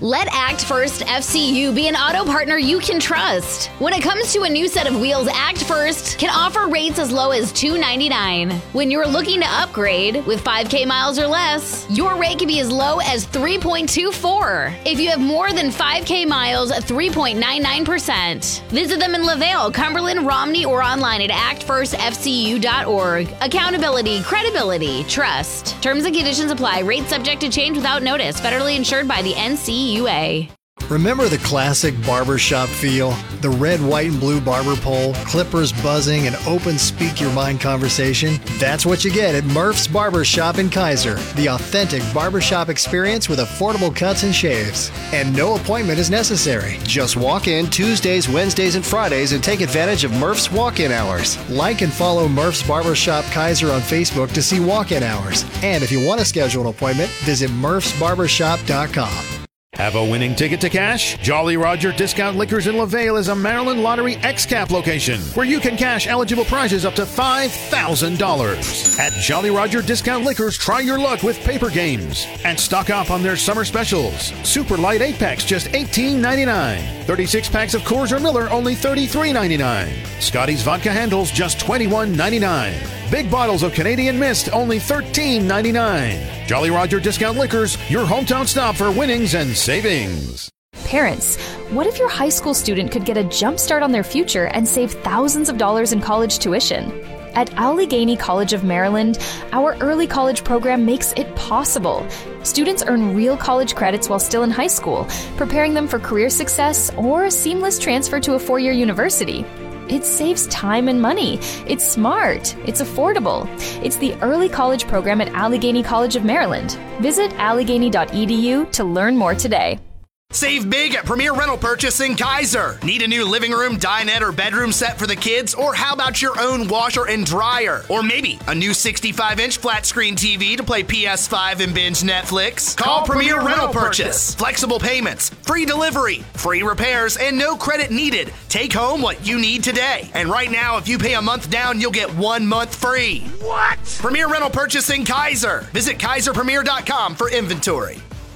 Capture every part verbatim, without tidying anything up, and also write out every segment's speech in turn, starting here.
Let Act First F C U be an auto partner you can trust. When it comes to a new set of wheels, Act First can offer rates as low as two dollars and ninety-nine cents. When you're looking to upgrade with five K miles or less, your rate can be as low as three point two four. If you have more than five K miles, three point nine nine percent. Visit them in LaVale, Cumberland, Romney, or online at act first f c u dot org. Accountability, credibility, trust. Terms and conditions apply. Rates subject to change without notice. Federally insured by the N C U A. Remember the classic barbershop feel? The red, white, and blue barber pole, clippers buzzing, and open speak-your-mind conversation? That's what you get at Murph's Barbershop in Kaiser. The authentic barbershop experience with affordable cuts and shaves. And no appointment is necessary. Just walk in Tuesdays, Wednesdays, and Fridays and take advantage of Murph's walk-in hours. Like and follow Murph's Barbershop Kaiser on Facebook to see walk-in hours. And if you want to schedule an appointment, visit murphs barbershop dot com. Have a winning ticket to cash? Jolly Roger Discount Liquors in LaVale is a Maryland Lottery X-Cap location where you can cash eligible prizes up to five thousand dollars. At Jolly Roger Discount Liquors, try your luck with paper games and stock up on their summer specials. Super Light eight packs, just eighteen ninety-nine. thirty-six packs of Coors or Miller, only thirty-three ninety-nine. Scotty's Vodka Handles, just twenty-one ninety-nine. Big bottles of Canadian Mist, only thirteen ninety-nine. Jolly Roger Discount Liquors, your hometown stop for winnings and savings. Parents, what if your high school student could get a jump start on their future and save thousands of dollars in college tuition? At Allegheny College of Maryland, our early college program makes it possible. Students earn real college credits while still in high school, preparing them for career success or a seamless transfer to a four-year university. It saves time and money. It's smart. It's affordable. It's the early college program at Allegheny College of Maryland. Visit allegheny dot e d u to learn more today. Save big at Premier Rental Purchase in Kaiser. Need a new living room, dinette, or bedroom set for the kids? Or how about your own washer and dryer? Or maybe a new sixty-five inch flat screen T V to play P S five and binge Netflix? Call, Call Premier, Premier Rental, Rental Purchase. Purchase. Flexible payments, free delivery, free repairs, and no credit needed. Take home what you need today. And right now, if you pay a month down, you'll get one month free. What? Premier Rental Purchase in Kaiser. Visit kaiser premier dot com for inventory.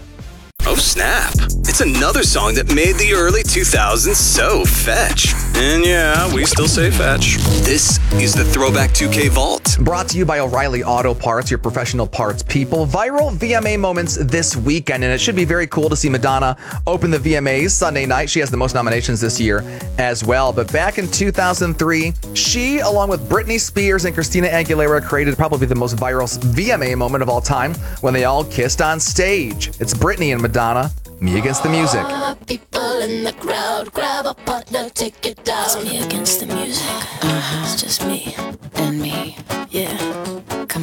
Oh snap, it's another song that made the early two thousands so fetch. And yeah, we still say fetch. This is the Throwback two K Vault. Brought to you by O'Reilly Auto Parts, your professional parts people. Viral V M A moments this weekend, and it should be very cool to see Madonna open the V M As Sunday night. She has the most nominations this year as well. But back in two thousand three, she, along with Britney Spears and Christina Aguilera, created probably the most viral V M A moment of all time when they all kissed on stage. It's Britney and Madonna. Madonna, Me Against the Music. People in the crowd, grab a partner, take it down. It's me against the music. Uh-huh. It's just me and